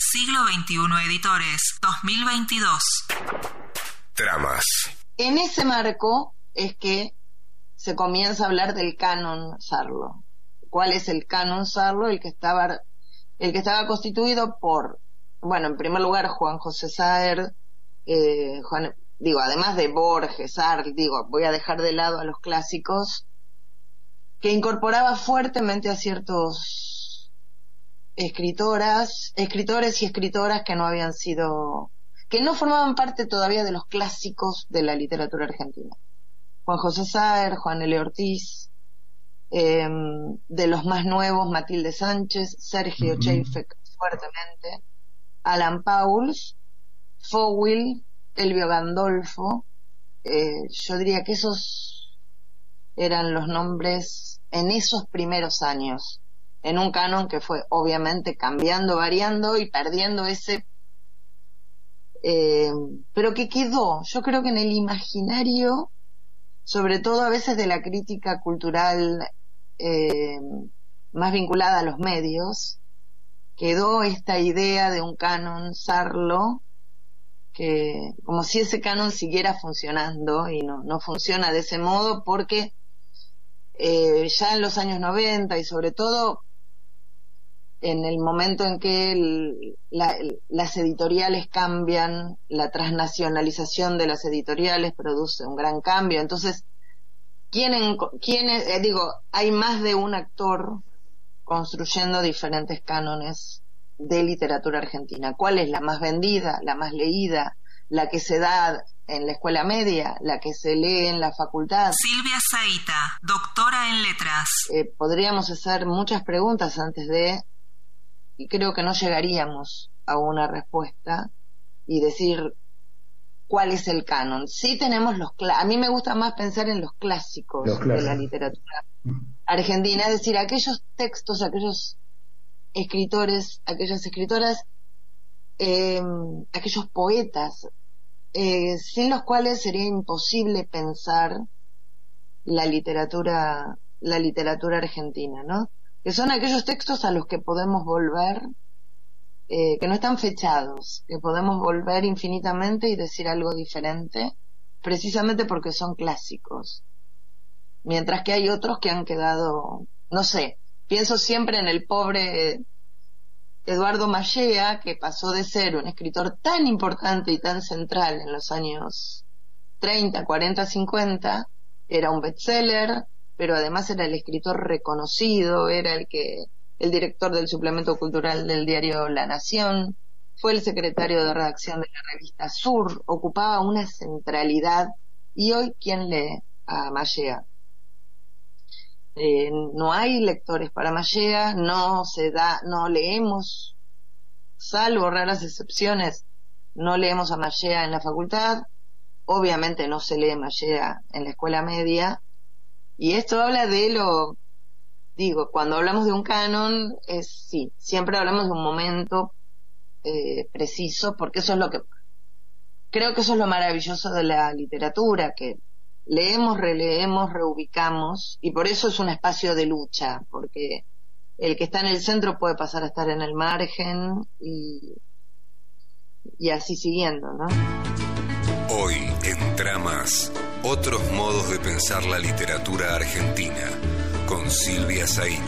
Siglo XXI Editores, 2022. Tramas. En ese marco es que se comienza a hablar del canon Sarlo. ¿Cuál es el canon Sarlo? El que estaba constituido por, bueno, en primer lugar Juan José Saer, además de Borges, voy a dejar de lado a los clásicos, que incorporaba fuertemente a ciertos escritores y escritoras que no formaban parte todavía de los clásicos de la literatura argentina. Juan José Saer, Juan L. Ortiz, de los más nuevos, Matilde Sánchez, Sergio Cheifek, fuertemente, Alan Pauls, Fowell, Elvio Gandolfo. Yo diría que esos eran los nombres en esos primeros años, en un canon que fue obviamente cambiando, variando y perdiendo ese, pero que quedó, yo creo que en el imaginario, sobre todo a veces de la crítica cultural más vinculada a los medios, quedó esta idea de un canon Sarlo, que como si ese canon siguiera funcionando, y no funciona de ese modo, porque ya en los años 90 y sobre todo en el momento en que las editoriales cambian, la transnacionalización de las editoriales produce un gran cambio. Entonces, hay más de un actor construyendo diferentes cánones de literatura argentina. ¿Cuál es la más vendida, la más leída, la que se da en la escuela media, la que se lee en la facultad? Silvia Zaita, doctora en letras. Podríamos hacer muchas preguntas y creo que no llegaríamos a una respuesta y decir cuál es el canon. Sí tenemos a mí me gusta más pensar en los clásicos de la literatura argentina, es decir, aquellos textos, aquellos escritores, aquellas escritoras, aquellos poetas, sin los cuales sería imposible pensar la literatura argentina, ¿no? Que son aquellos textos a los que podemos volver, que no están fechados, que podemos volver infinitamente y decir algo diferente, precisamente porque son clásicos. Mientras que hay otros que han quedado, no sé, pienso siempre en el pobre Eduardo Mallea, que pasó de ser un escritor tan importante y tan central en los años 30, 40, 50, era un bestseller, pero además era el escritor reconocido, era el director del suplemento cultural del diario La Nación, fue el secretario de redacción de la revista Sur, ocupaba una centralidad. Y hoy, ¿quién lee a Mallea? No hay lectores para Mallea, no leemos, salvo raras excepciones, no leemos a Mallea en la facultad, obviamente no se lee Mallea en la escuela media, y esto habla cuando hablamos de un canon, siempre hablamos de un momento preciso, porque creo que eso es lo maravilloso de la literatura, que leemos, releemos, reubicamos, y por eso es un espacio de lucha, porque el que está en el centro puede pasar a estar en el margen y así siguiendo, ¿no? Hoy en Tramas, otros modos de pensar la literatura argentina, con Silvia Zaita.